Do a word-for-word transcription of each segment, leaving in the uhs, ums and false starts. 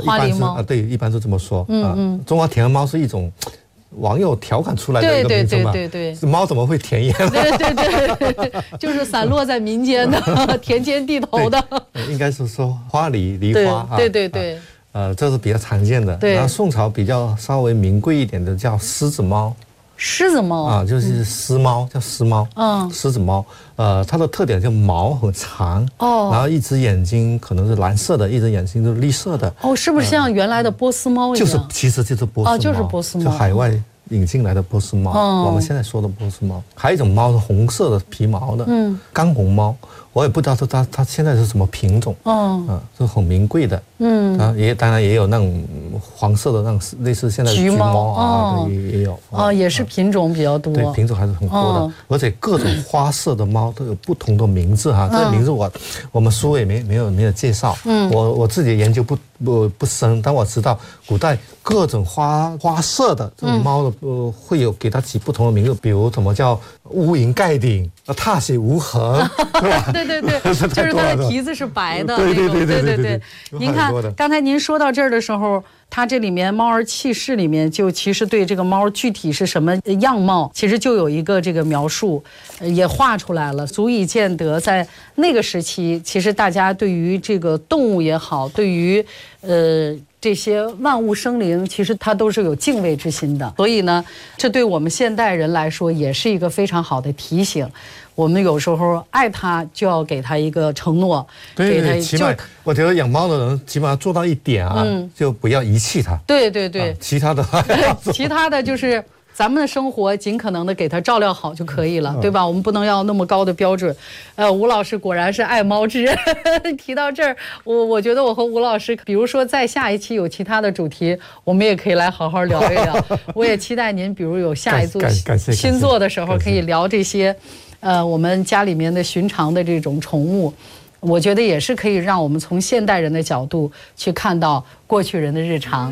花狸猫啊，对，一般是这么说。 嗯嗯， 中华田园猫是一种网友调侃出来的一个名称嘛？ 对对对对对，猫怎么会田野？ 对对对，就是散落在民间的田间地头的。 应该是说花狸狸花。 对对对。 呃，这是比较常见的。 对。 然后宋朝比较稍微名贵一点的叫狮子猫。 狮子猫啊，就是狮猫，叫狮猫。嗯，狮子猫，呃，它的特点就毛很长，哦，然后一只眼睛可能是蓝色的，一只眼睛就是绿色的。 哦，是不是像原来的波斯猫一样？ 就是，其实就是波斯猫， 哦，就是波斯猫， 就海外引进来的波斯猫。哦，我们现在说的波斯猫，还有一种猫是红色的皮毛的，嗯，干红猫，我也不知道它它它现在是什么品种。哦，嗯，是很名贵的。嗯，啊，也当然也有那种黄色的那种类似现在的橘猫啊，也也有。 哦，也是品种比较多。 对，品种还是很多的，而且各种花色的猫都有不同的名字哈。这个名字我我们书也没没有没有介绍。嗯，我我自己研究不不不深，但我知道古代各种花花色的这种猫的呃会有给它起不同的名字，比如什么叫乌云盖顶、踏雪无痕，对吧？ 对对对，就是它的蹄子是白的。 对对对对对对。 您看，刚才您说到这儿的时候，它这里面《猫儿启示》里面就其实对这个猫具体是什么样貌，其实就有一个这个描述，也画出来了，足以见得在那个时期，其实大家对于这个动物也好，对于呃这些万物生灵，其实它都是有敬畏之心的。所以呢，这对我们现代人来说也是一个非常好的提醒。我们有时候爱它，就要给它一个承诺， 对对，起码我觉得养猫的人起码要做到一点啊，嗯、就不要遗弃它。 对对对， 啊、其他的其他的就是咱们的生活尽可能的给它照料好就可以了，嗯、对吧？我们不能要那么高的标准。呃，吴老师果然是爱猫之人。提到这儿，我我觉得我和吴老师，比如说在下一期有其他的主题，我们也可以来好好聊一聊。我也期待您，比如有下一组新作的时候，可以聊这些。呃，我们家里面的寻常的这种宠物，我觉得也是可以让我们从现代人的角度去看到过去人的日常。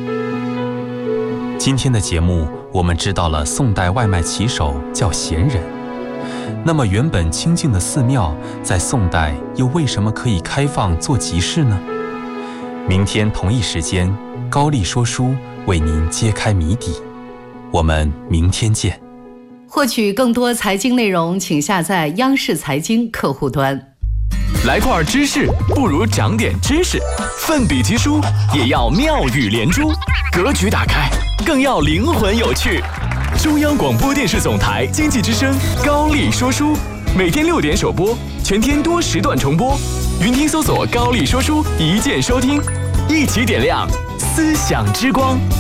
今天的节目，我们知道了宋代外卖骑手叫闲人。那么原本清静的寺庙，在宋代又为什么可以开放做集市呢？明天同一时间，高丽说书为您揭开谜底。我们明天见。 获取更多财经内容，请下载央视财经客户端。 来块知识，不如长点知识。奋笔疾书，也要妙语连珠。格局打开，更要灵魂有趣。中央广播电视总台经济之声高丽说书，每天六点首播，全天多时段重播。云听搜索高丽说书，一键收听，一起点亮思想之光。